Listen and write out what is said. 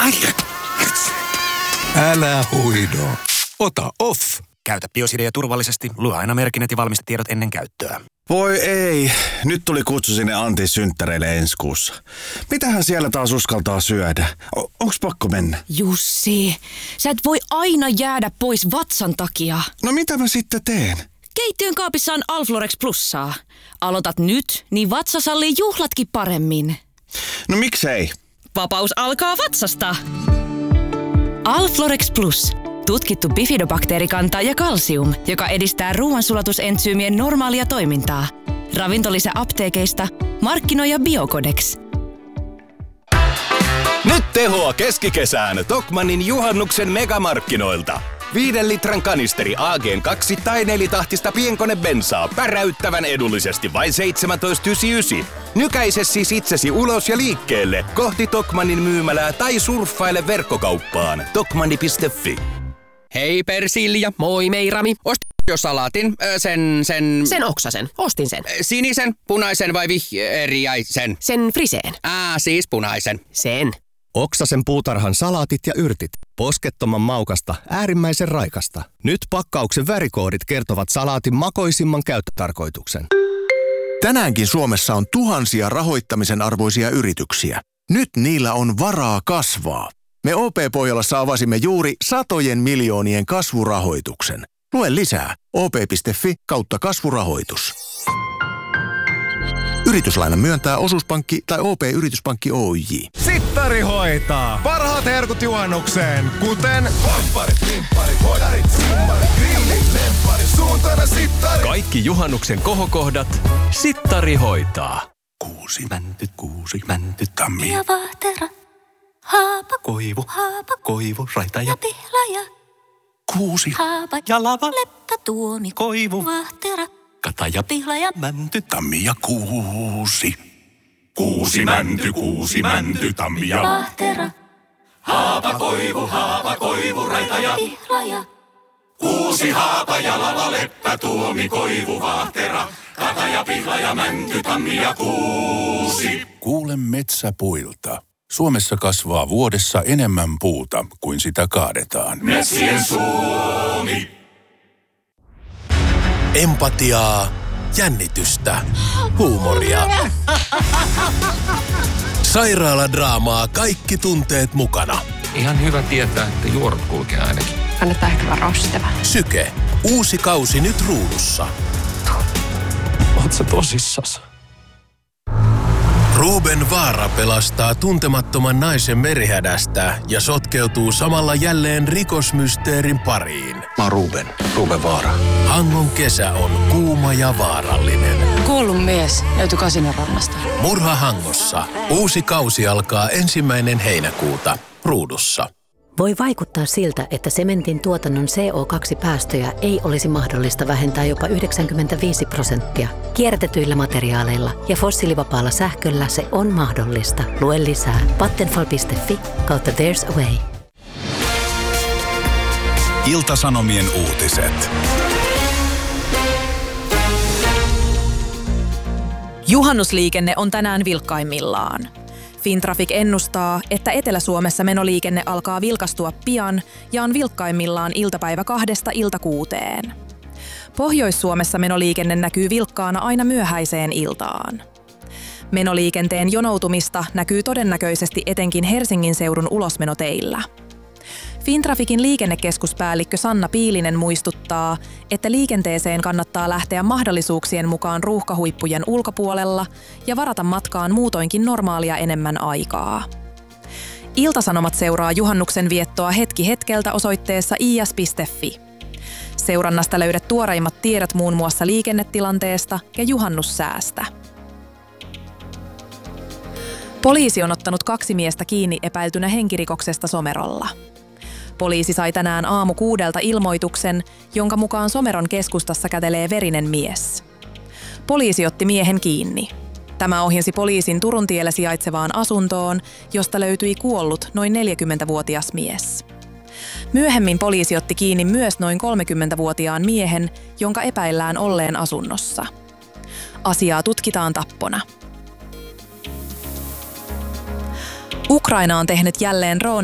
Älä huido. Ota off. Käytä BioSideä turvallisesti. Lue aina merkinnät ja valmistetiedot ennen käyttöä. Voi ei. Nyt tuli kutsu sinne Antin synttäreille ensi kuussa. Mitähän siellä taas uskaltaa syödä? Onks pakko mennä? Jussi, sä et voi aina jäädä pois vatsan takia. No mitä mä sitten teen? Keittiön kaapissa on Alflorex Plussaa. Aloitat nyt, niin vatsa sallii juhlatkin paremmin. No miksei? Vapaus alkaa vatsasta. Alflorex Plus. Tutkittu bifidobakteerikanta ja kalsium, joka edistää ruoansulatusentsyymien normaalia toimintaa. Ravintolisä apteekeista, markkinoija Biocodex. Nyt tehoa keskikesään Tokmannin juhannuksen megamarkkinoilta. 5 litran kanisteri AG2 tai 4-tahtista pienkonebensaa päräyttävän edullisesti vain 17,99. Nykäise siis itsesi ulos ja liikkeelle kohti Tokmannin myymälää tai surffaile verkkokauppaan tokmanni.fi. Hei Persilja, moi Meirami. Ostin jo salaatin, sen oksasen, ostin sen. Sinisen, punaisen vai vihreäisen? Sen friseen. Siis punaisen. Sen. Oksasen puutarhan salaatit ja yrtit. Poskettoman maukasta, äärimmäisen raikasta. Nyt pakkauksen värikoodit kertovat salaatin makoisimman käyttötarkoituksen. Tänäänkin Suomessa on tuhansia rahoittamisen arvoisia yrityksiä. Nyt niillä on varaa kasvaa. Me OP-Pohjolassa avasimme juuri satojen miljoonien kasvurahoituksen. Lue lisää op.fi/kasvurahoitus. Yrityslainan myöntää Osuuspankki tai OP-Yrityspankki Oyj. Sittari hoitaa parhaat herkut juhannukseen, kuten Pampparit, limpparit, hodarit, simmarit, grillit, lempparit, suuntana sittari. Kaikki juhannuksen kohokohdat Sittari hoitaa. Kuusi mänty, tammi. Ja vahtera, haapa, Koivu, raita ja pihlaja. Kuusi. Haapa ja lava. Leppä, tuomi, Koivu. vahtera, Kata ja pihlaja. mänty, tammi ja kuusi. Kuusi mänty, tammi ja Vahtera, haapa, koivu, raita ja pihlaja. Kuusi haapa ja lava, leppä, tuomi, koivu, vahtera. Kata ja pihlaja, mänty, tammi ja kuusi. Kuule metsäpuilta. Suomessa kasvaa vuodessa enemmän puuta kuin sitä kaadetaan. Metsien Suomi. Empatiaa, jännitystä, huumoria. Sairaaladraamaa, kaikki tunteet mukana. Ihan hyvä tietää, että juorut kulkee ainakin. Kannattaa ehkä varoa sitä vähän. Syke, uusi kausi nyt ruudussa. Oot sä tosissas? Ruben Vaara pelastaa tuntemattoman naisen merihädästä ja sotkeutuu samalla jälleen rikosmysteerin pariin. Mä oon Ruben Vaara. Hangon kesä on kuuma ja vaarallinen. Kuollut mies löytyi Kasinorannasta. Murha Hangossa. Uusi kausi alkaa 1. heinäkuuta ruudussa. Voi vaikuttaa siltä, että sementin tuotannon CO2-päästöjä ei olisi mahdollista vähentää jopa 95%. Kierrätetyillä materiaaleilla ja fossiilivapaalla sähköllä se on mahdollista. Lue lisää vattenfall.fi/there's a way. Ilta-Sanomien uutiset. Juhannusliikenne on tänään vilkkaimmillaan. Fintraffic ennustaa, että Etelä-Suomessa menoliikenne alkaa vilkastua pian ja on vilkkaimmillaan iltapäivä 2:00 ilta 6:00. Pohjois-Suomessa menoliikenne näkyy vilkkaana aina myöhäiseen iltaan. Menoliikenteen jonoutumista näkyy todennäköisesti etenkin Helsingin seudun ulosmenoteillä. Fintrafficin liikennekeskuspäällikkö Sanna Piilinen muistuttaa, että liikenteeseen kannattaa lähteä mahdollisuuksien mukaan ruuhkahuippujen ulkopuolella ja varata matkaan muutoinkin normaalia enemmän aikaa. Ilta-Sanomat seuraa juhannuksen viettoa hetki hetkeltä osoitteessa is.fi. Seurannasta löydät tuoreimmat tiedot muun muassa liikennetilanteesta ja juhannussäästä. Poliisi on ottanut 2 miestä kiinni epäiltynä henkirikoksesta Somerolla. Poliisi sai tänään aamu 6:00 ilmoituksen, jonka mukaan Someron keskustassa kätelee verinen mies. Poliisi otti miehen kiinni. Tämä ohjasi poliisin Turuntiellä sijaitsevaan asuntoon, josta löytyi kuollut noin 40-vuotias mies. Myöhemmin poliisi otti kiinni myös noin 30-vuotiaan miehen, jonka epäillään olleen asunnossa. Asiaa tutkitaan tappona. Ukraina on tehnyt jälleen